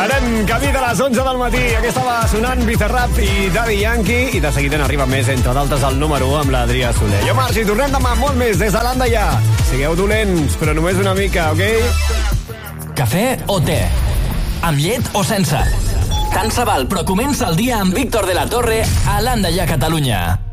Anem camí de les 11 del matí. Aquesta va sonant Bizarrap i Daddy Yankee. I de seguida n'arriba més, entre d'altres, el número 1 amb l'Adrià Soler. Jo, Marc, i tornem demà molt més des de l'Andaia. Sigueu dolents, però només una mica, ok? Cafè o te? Amb llet o sense? Tant se val, però comença el dia amb Víctor de la Torre a l'Andaia, Catalunya.